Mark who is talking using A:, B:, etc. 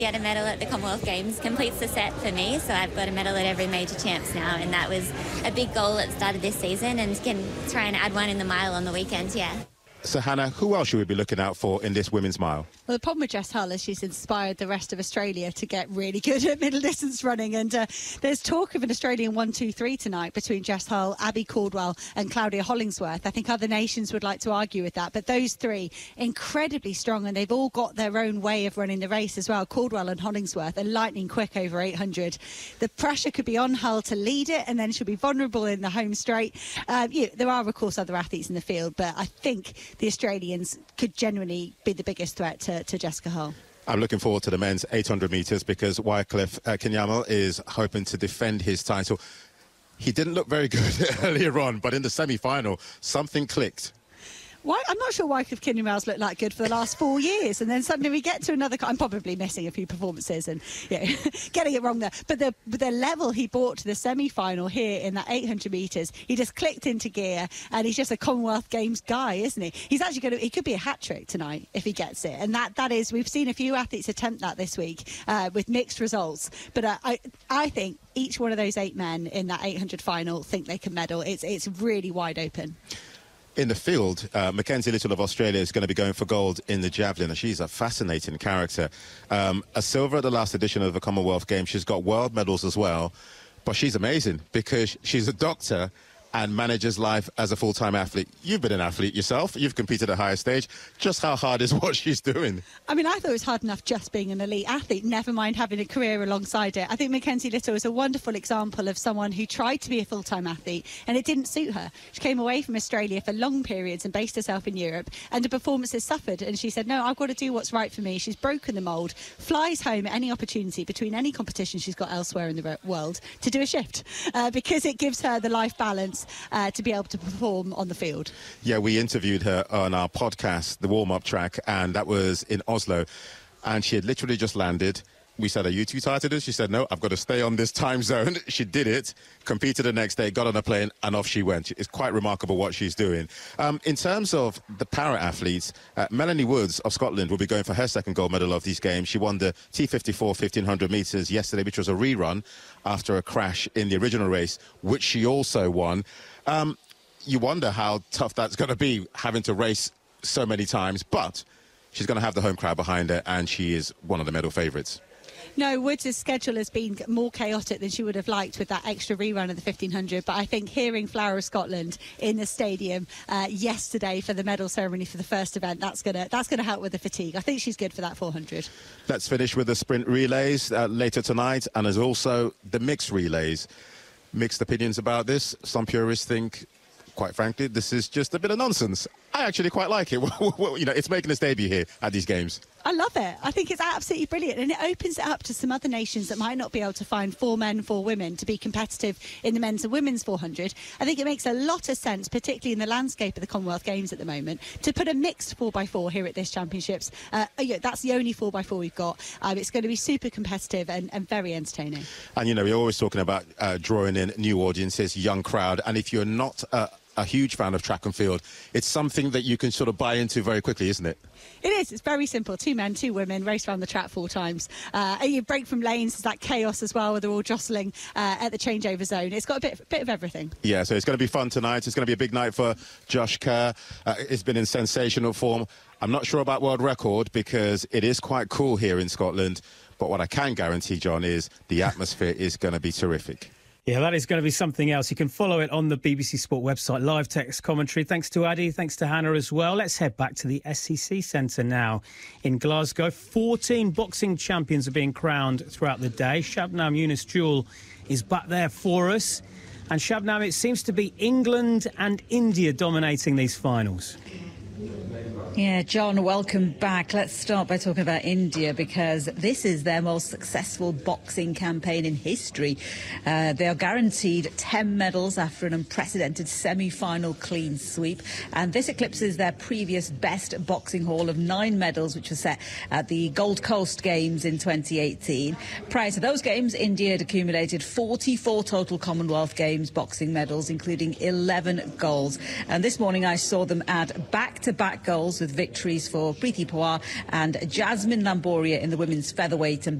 A: Get a medal at the Commonwealth Games completes the set for me, so I've got a medal at every major champs now, and that was a big goal at the start of this season, and can try and add one in the mile on the weekend, yeah.
B: So, Hannah, who else should we be looking out for in this women's mile?
C: Well, the problem with Jess Hull is she's inspired the rest of Australia to get really good at middle distance running. And there's talk of an Australian 1-2-3 tonight between Jess Hull, Abby Caldwell and Claudia Hollingsworth. I think other nations would like to argue with that. But those three, incredibly strong, and they've all got their own way of running the race as well. Caldwell and Hollingsworth are lightning quick over 800. The pressure could be on Hull to lead it, and then she'll be vulnerable in the home straight. There are, of course, other athletes in the field, but I think the Australians could genuinely be the biggest threat to Jessica Hull.
B: I'm looking forward to the men's 800 metres because Wycliffe Kinyamal is hoping to defend his title. He didn't look very good earlier on, but in the semi-final, something clicked.
C: I'm not sure Wycliffe Kinyamal's looked that good for the last 4 years, and then suddenly we get to another. I'm probably missing a few performances and getting it wrong there. But the level he brought to the semi-final here in that 800 metres, he just clicked into gear, and he's just a Commonwealth Games guy, isn't he? He's actually he could be a hat trick tonight if he gets it, and that is, we've seen a few athletes attempt that this week with mixed results. But I think each one of those 8 men in that 800 final think they can medal. It's really wide open.
B: In the field, Mackenzie Little of Australia is going to be going for gold in the javelin. She's a fascinating character. A silver at the last edition of the Commonwealth Games. She's got world medals as well. But she's amazing because she's a doctor and manages life as a full-time athlete. You've been an athlete yourself. You've competed at a higher stage. Just how hard is what she's doing? I
C: mean, I thought it was hard enough just being an elite athlete, never mind having a career alongside it. I think Mackenzie Little is a wonderful example of someone who tried to be a full-time athlete and it didn't suit her. She came away from Australia for long periods and based herself in Europe, and her performances suffered, and she said, no, I've got to do what's right for me. She's broken the mould, flies home at any opportunity between any competition she's got elsewhere in the world to do a shift because it gives her the life balance to be able to perform on the field.
B: Yeah, we interviewed her on our podcast, The Warm-Up Track, and that was in Oslo. And she had literally just landed. We said, are you too tired to do this? She said, no, I've got to stay on this time zone. She did it, competed the next day, got on a plane, and off she went. It's quite remarkable what she's doing. In terms of the para-athletes, Melanie Woods of Scotland will be going for her second gold medal of these games. She won the T54 1500 metres yesterday, which was a rerun after a crash in the original race, which she also won. You wonder how tough that's going to be, having to race so many times, but she's going to have the home crowd behind her, and she is one of the medal favourites.
C: No, Woods' schedule has been more chaotic than she would have liked with that extra rerun of the 1500, but I think hearing Flower of Scotland in the stadium yesterday for the medal ceremony for the first event, that's gonna help with the fatigue. I think she's good for that 400.
B: Let's finish with the sprint relays later tonight, and there's also the mixed relays. Mixed opinions about this. Some purists think, quite frankly, this is just a bit of nonsense. I actually quite like it. It's making its debut here at these games.
C: I love it. I think it's absolutely brilliant, and it opens it up to some other nations that might not be able to find 4 men, 4 women to be competitive in the men's and women's 400. I think it makes a lot of sense, particularly in the landscape of the Commonwealth Games at the moment, to put a mixed 4x4 here at this Championships. That's the only 4x4 we've got. It's going to be super competitive and very entertaining. And,
B: we're always talking about drawing in new audiences, young crowd, and if you're not a huge fan of track and field, it's something that you can sort of buy into very quickly, isn't it?
C: It is. It's very simple. 2 men, 2 women, race around the track 4 times. You break from lanes, there's that chaos as well, where they're all jostling at the changeover zone. It's got a bit of everything. Yeah,
B: so it's going to be fun tonight. It's going to be a big night for Josh Kerr. It's been in sensational form. I'm not sure about world record because it is quite cool here in Scotland, but what I can guarantee, John, is the atmosphere is going to be terrific.
D: Yeah, that is going to be something else. You can follow it on the BBC Sport website, live text commentary. Thanks to Addy, thanks to Hannah as well. Let's head back to the SCC Centre now in Glasgow. 14 boxing champions are being crowned throughout the day. Shabnam Yunus Jewel is back there for us. And Shabnam, it seems to be England and India dominating these finals.
E: Yeah, John, welcome back. Let's start by talking about India because this is their most successful boxing campaign in history. They are guaranteed 10 medals after an unprecedented semi-final clean sweep, and this eclipses their previous best boxing haul of 9 medals, which was set at the Gold Coast Games in 2018. Prior to those games, India had accumulated 44 total Commonwealth Games boxing medals, including 11 golds. And this morning I saw them add back-to-back golds with victories for Preeti Pawar and Jasmine Lamboria in the women's featherweight and